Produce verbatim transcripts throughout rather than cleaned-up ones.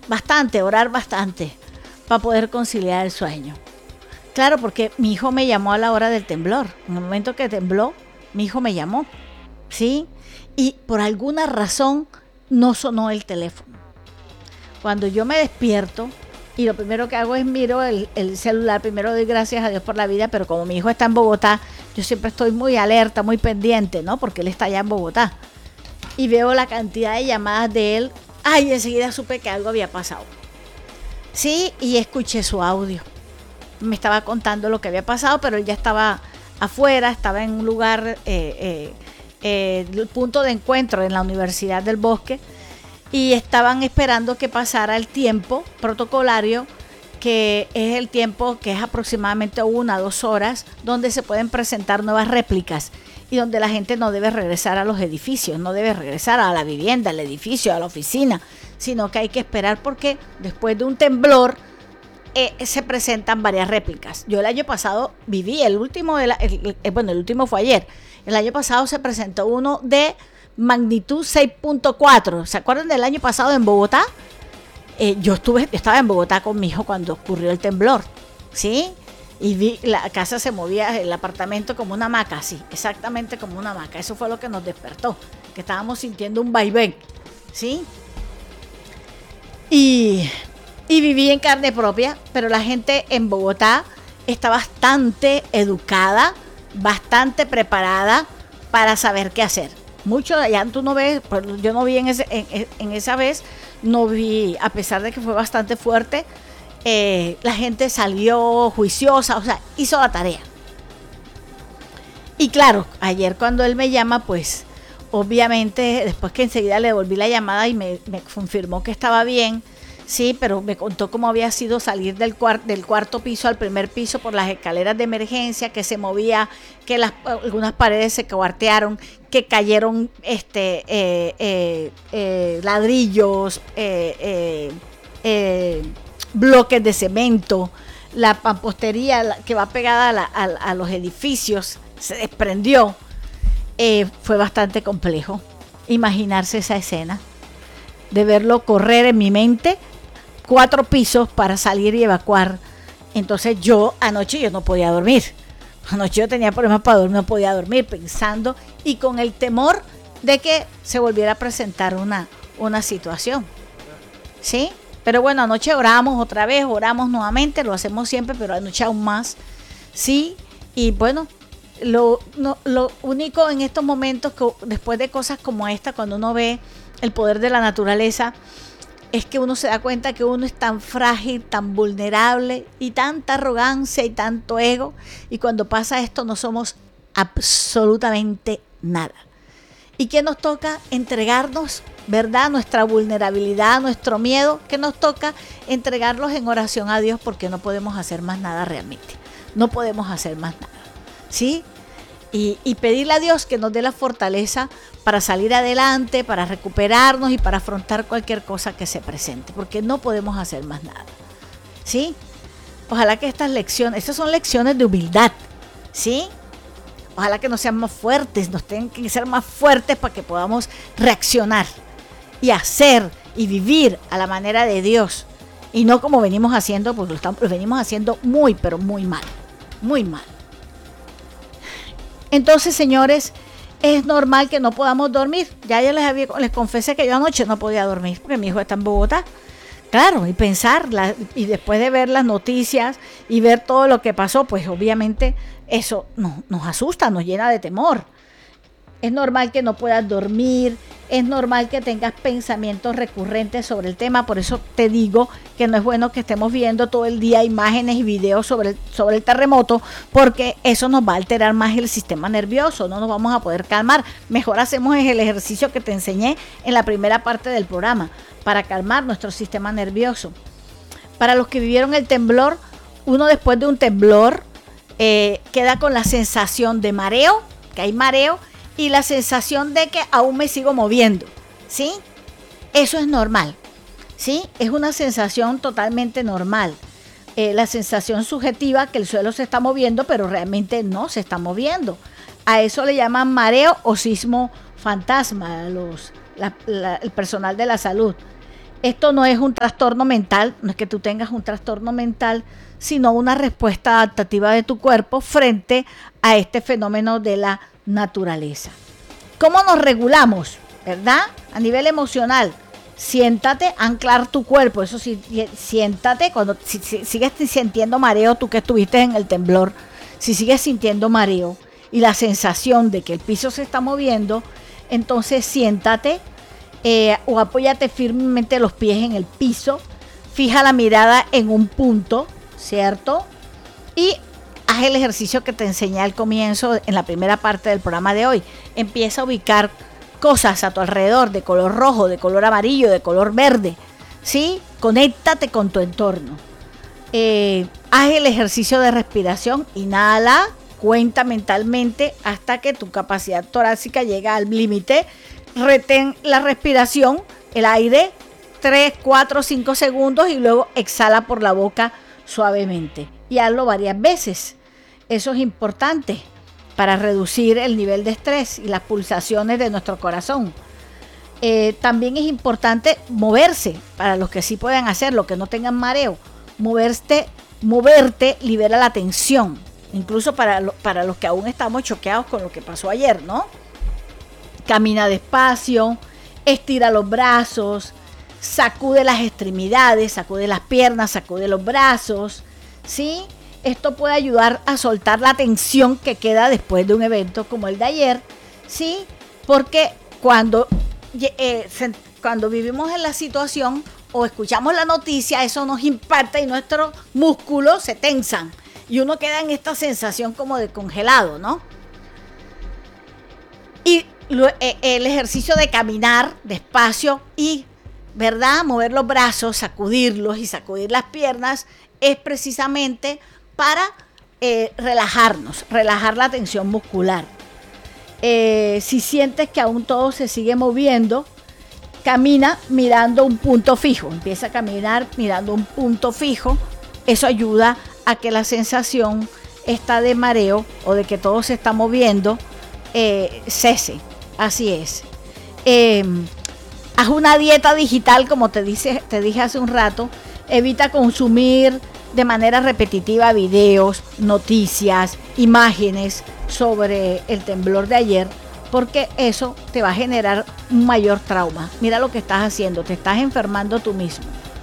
bastante, orar bastante para poder conciliar el sueño. Claro, porque mi hijo me llamó a la hora del temblor. En el momento que tembló, mi hijo me llamó, ¿sí? Y por alguna razón no sonó el teléfono. Cuando yo me despierto y lo primero que hago es miro el, el celular, primero doy gracias a Dios por la vida, pero como mi hijo está en Bogotá, yo siempre estoy muy alerta, muy pendiente, ¿no? Porque él está allá en Bogotá. Y veo la cantidad de llamadas de él. Ay, enseguida supe que algo había pasado. Sí, y escuché su audio. Me estaba contando lo que había pasado, pero él ya estaba afuera, estaba en un lugar, eh, eh, eh, el punto de encuentro en la Universidad del Bosque, y estaban esperando que pasara el tiempo protocolario, que es el tiempo que es aproximadamente una o dos horas, donde se pueden presentar nuevas réplicas y donde la gente no debe regresar a los edificios, no debe regresar a la vivienda, al edificio, a la oficina, sino que hay que esperar porque después de un temblor eh, se presentan varias réplicas. Yo el año pasado viví, el último, de la, el, el, bueno, el último fue ayer, el año pasado se presentó uno de magnitud seis punto cuatro, ¿se acuerdan del año pasado en Bogotá? Eh, yo estuve, estaba en Bogotá con mi hijo cuando ocurrió el temblor, ¿sí? Y vi la casa se movía, el apartamento como una hamaca, sí, exactamente como una hamaca. Eso fue lo que nos despertó, que estábamos sintiendo un vaivén, ¿sí? Y, y viví en carne propia, pero la gente en Bogotá está bastante educada, bastante preparada para saber qué hacer. Mucho de allá tú no ves, yo no vi en, ese, en, en esa vez, no vi, a pesar de que fue bastante fuerte, eh, la gente salió juiciosa, o sea, hizo la tarea. Y claro, ayer cuando él me llama, pues obviamente después que enseguida le devolví la llamada y me, me confirmó que estaba bien, sí, pero me contó cómo había sido salir del, cuart, del cuarto piso al primer piso por las escaleras de emergencia, que se movía, que las, algunas paredes se cuartearon, que cayeron este, eh, eh, eh, ladrillos, eh, eh, eh, bloques de cemento, la mampostería que va pegada a, la, a, a los edificios se desprendió. Eh, fue bastante complejo imaginarse esa escena, de verlo correr en mi mente cuatro pisos para salir y evacuar. Entonces yo anoche yo no podía dormir. Anoche yo tenía problemas para dormir, no podía dormir pensando y con el temor de que se volviera a presentar una, una situación. ¿Sí? Pero bueno, anoche oramos otra vez, oramos nuevamente, lo hacemos siempre, pero anoche aún más. Sí, y bueno, lo, no, lo único en estos momentos, que después de cosas como esta, cuando uno ve el poder de la naturaleza, es que uno se da cuenta que uno es tan frágil, tan vulnerable y tanta arrogancia y tanto ego, y cuando pasa esto no somos absolutamente nada. ¿Y qué nos toca? Entregarnos, ¿verdad? Nuestra vulnerabilidad, nuestro miedo, que nos toca entregarlos en oración a Dios, porque no podemos hacer más nada realmente. No podemos hacer más nada, ¿sí? Y, y pedirle a Dios que nos dé la fortaleza para salir adelante, para recuperarnos y para afrontar cualquier cosa que se presente, porque no podemos hacer más nada, ¿sí? Ojalá que estas lecciones, estas son lecciones de humildad, ¿sí? Ojalá que nos sean más fuertes, nos tengan que ser más fuertes para que podamos reaccionar y hacer y vivir a la manera de Dios, y no como venimos haciendo, porque lo, estamos, lo venimos haciendo muy, pero muy mal, muy mal. Entonces, señores, es normal que no podamos dormir. Ya yo les, había, les confesé que yo anoche no podía dormir porque mi hijo está en Bogotá. Claro, y pensar, la, y después de ver las noticias y ver todo lo que pasó, pues obviamente eso no, nos asusta, nos llena de temor. Es normal que no puedas dormir, es normal que tengas pensamientos recurrentes sobre el tema. Por eso te digo que no es bueno que estemos viendo todo el día imágenes y videos sobre el, sobre el terremoto, porque eso nos va a alterar más el sistema nervioso, no nos vamos a poder calmar. Mejor hacemos el ejercicio que te enseñé en la primera parte del programa, para calmar nuestro sistema nervioso. Para los que vivieron el temblor, uno después de un temblor eh, queda con la sensación de mareo, que hay mareo, y la sensación de que aún me sigo moviendo, ¿sí? Eso es normal, ¿sí? Es una sensación totalmente normal. Eh, la sensación subjetiva que el suelo se está moviendo, pero realmente no se está moviendo. A eso le llaman mareo o sismo fantasma, los, la, la, el personal de la salud. Esto no es un trastorno mental, no es que tú tengas un trastorno mental, sino una respuesta adaptativa de tu cuerpo frente a este fenómeno de la naturaleza. ¿Cómo nos regulamos? ¿Verdad? A nivel emocional, siéntate, anclar tu cuerpo, eso sí, siéntate, cuando si, si, sigues sintiendo mareo, tú que estuviste en el temblor, si sigues sintiendo mareo y la sensación de que el piso se está moviendo, entonces siéntate eh, o apóyate firmemente los pies en el piso, fija la mirada en un punto, ¿cierto? Y haz el ejercicio que te enseñé al comienzo, en la primera parte del programa de hoy. Empieza a ubicar cosas a tu alrededor de color rojo, de color amarillo, de color verde, ¿sí? Conéctate con tu entorno. Eh, haz el ejercicio de respiración, inhala, cuenta mentalmente hasta que tu capacidad torácica llega al límite. Retén la respiración, el aire, tres, cuatro, cinco segundos y luego exhala por la boca suavemente. Y hazlo varias veces. Eso es importante para reducir el nivel de estrés y las pulsaciones de nuestro corazón. Eh, también es importante moverse, para los que sí pueden hacerlo, que no tengan mareo. Moverte, moverte libera la tensión, incluso para, lo, para los que aún estamos choqueados con lo que pasó ayer, ¿no? Camina despacio, estira los brazos, sacude las extremidades, sacude las piernas, sacude los brazos, ¿sí? Esto puede ayudar a soltar la tensión que queda después de un evento como el de ayer, ¿sí? Porque cuando, eh, se, cuando vivimos en la situación o escuchamos la noticia, eso nos impacta y nuestros músculos se tensan y uno queda en esta sensación como de congelado, ¿no? Y lo, eh, el ejercicio de caminar despacio y, ¿verdad?, mover los brazos, sacudirlos y sacudir las piernas es precisamente para eh, relajarnos, relajar la tensión muscular. Eh, si sientes que aún todo se sigue moviendo, camina mirando un punto fijo, empieza a caminar mirando un punto fijo, eso ayuda a que la sensación esta de mareo o de que todo se está moviendo eh, cese, así es. Eh, haz una dieta digital, como te, dice, te dije hace un rato, evita consumir de manera repetitiva videos, noticias, imágenes sobre el temblor de ayer, porque eso te va a generar un mayor trauma. Mira lo que estás haciendo, te estás enfermando tú mismo.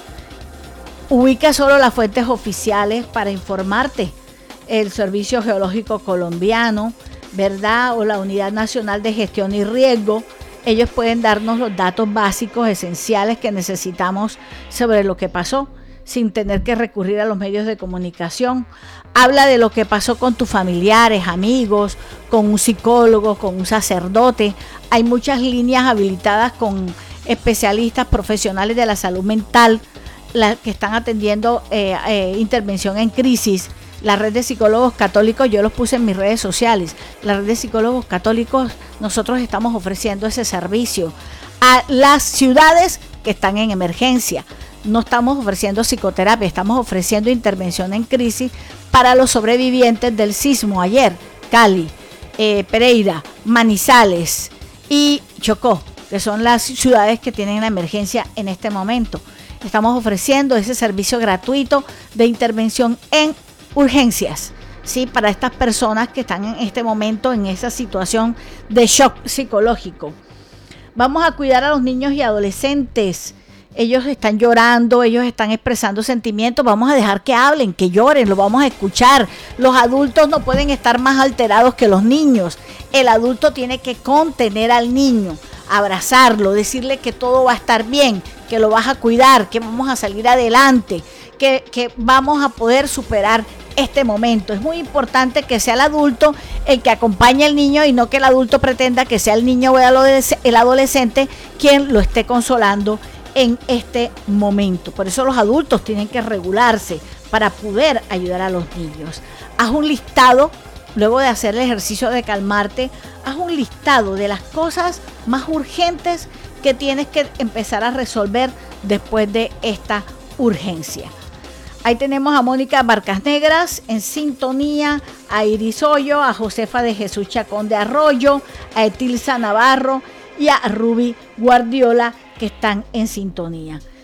Ubica solo las fuentes oficiales para informarte. El Servicio Geológico Colombiano, ¿verdad? O la Unidad Nacional de Gestión y Riesgo. Ellos pueden darnos los datos básicos, esenciales que necesitamos sobre lo que pasó, sin tener que recurrir a los medios de comunicación. Habla de lo que pasó con tus familiares, amigos, con un psicólogo, con un sacerdote. Hay muchas líneas habilitadas con especialistas profesionales de la salud mental, la, que están atendiendo eh, eh, intervención en crisis. La red de psicólogos católicos, yo los puse en mis redes sociales. La red de psicólogos católicos, nosotros estamos ofreciendo ese servicio a las ciudades que están en emergencia. No estamos ofreciendo psicoterapia, estamos ofreciendo intervención en crisis para los sobrevivientes del sismo ayer, Cali, eh, Pereira, Manizales y Chocó, que son las ciudades que tienen la emergencia en este momento. Estamos ofreciendo ese servicio gratuito de intervención en urgencias, ¿sí? Para estas personas que están en este momento en esa situación de shock psicológico. Vamos a cuidar a los niños y adolescentes. Ellos están llorando, ellos están expresando sentimientos, vamos a dejar que hablen, que lloren, lo vamos a escuchar. Los adultos no pueden estar más alterados que los niños. El adulto tiene que contener al niño, abrazarlo, decirle que todo va a estar bien, que lo vas a cuidar, que vamos a salir adelante, que, que vamos a poder superar este momento. Es muy importante que sea el adulto el que acompañe al niño y no que el adulto pretenda que sea el niño o el adolescente quien lo esté consolando en este momento. Por eso los adultos tienen que regularse para poder ayudar a los niños. Haz un listado, luego de hacer el ejercicio de calmarte, haz un listado de las cosas más urgentes que tienes que empezar a resolver después de esta urgencia. Ahí tenemos a Mónica Barcas Negras en sintonía, a Iris Hoyo, a Josefa de Jesús Chacón de Arroyo, a Etilsa Navarro y a Ruby Guardiola, que están en sintonía.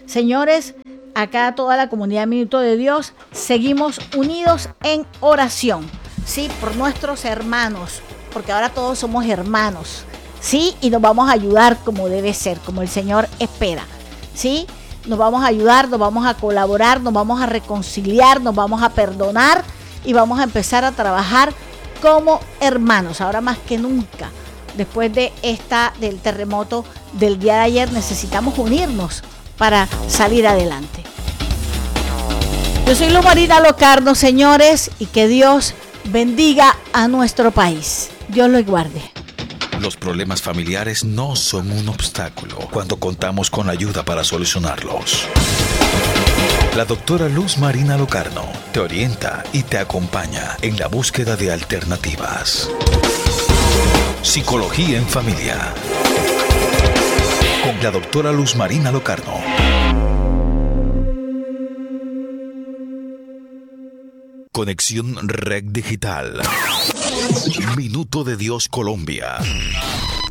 Señores, acá toda la comunidad Minuto de Dios, seguimos unidos en oración, ¿sí? Por nuestros hermanos, porque ahora todos somos hermanos, ¿sí? Y nos vamos a ayudar como debe ser, como el Señor espera, ¿sí? Nos vamos a ayudar, nos vamos a colaborar, nos vamos a reconciliar, nos vamos a perdonar y vamos a empezar a trabajar como hermanos, ahora más que nunca. Después de esta, del terremoto del día de ayer, necesitamos unirnos para salir adelante. Yo soy Luz Marina Locarno, señores, y que Dios bendiga a nuestro país. Dios los guarde. Los problemas familiares no son un obstáculo cuando contamos con ayuda para solucionarlos. La doctora Luz Marina Locarno te orienta y te acompaña en la búsqueda de alternativas. Psicología en familia. Con la doctora Luz Marina Locarno. Conexión Red Digital. Minuto de Dios Colombia.